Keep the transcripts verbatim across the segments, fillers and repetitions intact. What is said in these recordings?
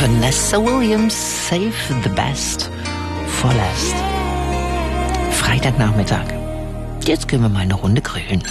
Vanessa Williams, Save the Best for Last. Freitagnachmittag. Jetzt gehen wir mal eine Runde grillen.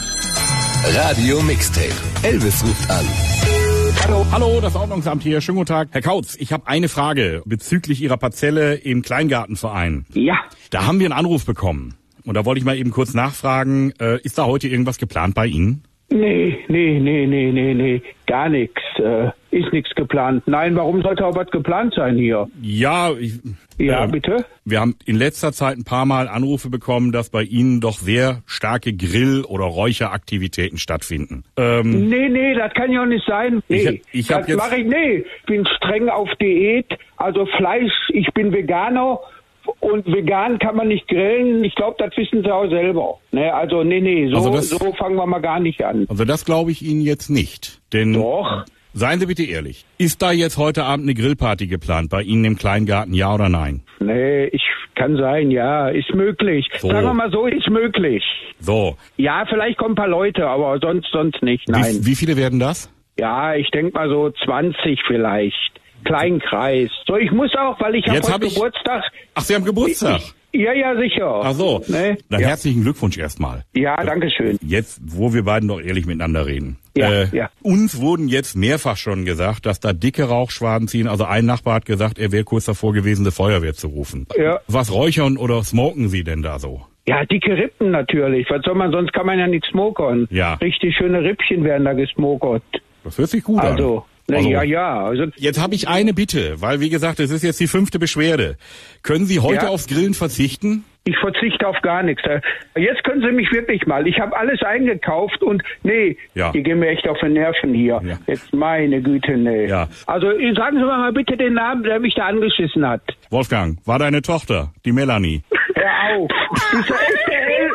Radio Mixtape. Elvis ruft an. Hallo. Hallo, das Ordnungsamt hier. Schönen guten Tag. Herr Kautz, ich habe eine Frage bezüglich Ihrer Parzelle im Kleingartenverein. Ja. Da haben wir einen Anruf bekommen. Und da wollte ich mal eben kurz nachfragen, äh, ist da heute irgendwas geplant bei Ihnen? Nee, nee, nee, nee, nee, nee, gar nichts. Äh, ist nichts geplant. Nein, warum sollte auch was geplant sein hier? Ja, ich, Ja, äh, bitte? wir haben in letzter Zeit ein paar Mal Anrufe bekommen, dass bei Ihnen doch sehr starke Grill- oder Räucheraktivitäten stattfinden. Ähm, Nee, nee, das kann ja auch nicht sein. Nee, Ich hab- ich hab das jetzt- mache ich, nee. Ich bin streng auf Diät, also Fleisch, ich bin Veganer. Und vegan kann man nicht grillen. Ich glaube, das wissen sie auch selber. Ne, also, nee, nee, so, Also das- so fangen wir mal gar nicht an. also das glaube ich Ihnen jetzt nicht. Denn Doch. Seien Sie bitte ehrlich. Ist da jetzt heute Abend eine Grillparty geplant bei Ihnen im Kleingarten, ja oder nein? Nee, ich kann sein, ja, ist möglich. So. Sagen wir mal so, ist möglich. So. Ja, vielleicht kommen ein paar Leute, aber sonst sonst nicht, nein. Wie, wie viele werden das? Ja, ich denke mal so zwanzig vielleicht. Kleinkreis. So, ich muss auch, weil ich habe Jetzt heute hab ich- Geburtstag. Ach, Sie haben Geburtstag. Ja, ja, sicher. Ach so. Ne? Dann Ja. herzlichen Glückwunsch erstmal. Ja, danke schön. Jetzt, wo wir beiden doch ehrlich miteinander reden. Ja, äh, ja. Uns wurden jetzt mehrfach schon gesagt, dass da dicke Rauchschwaden ziehen. Also ein Nachbar hat gesagt, er wäre kurz davor gewesen, eine Feuerwehr zu rufen. Ja. Was räuchern oder smoken Sie denn da so? Ja, dicke Rippen natürlich. Was soll man, sonst kann man ja nichts smokern. Ja. Richtig schöne Rippchen werden da gesmokert. Das hört sich gut Also, an. ne, Also- ja, ja. Also, Jetzt habe ich eine Bitte, weil wie gesagt, es ist jetzt die fünfte Beschwerde. Können Sie heute Ja. aufs Grillen verzichten? ich verzichte auf gar nichts. Jetzt können Sie mich wirklich mal. Ich habe alles eingekauft und nee, Ja. die gehen mir echt auf den Nerven hier. Ja. Jetzt meine Güte, nee. Ja. Also sagen Sie mir mal bitte den Namen, der mich da angeschissen hat. Wolfgang, war deine Tochter, die Melanie. Hör auf. Das ist ja echt der El-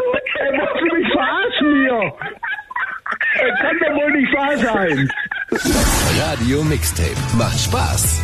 Er wollte mich verarschen hier. Das kann doch wohl nicht wahr sein. Radio Mixtape. Macht Spaß.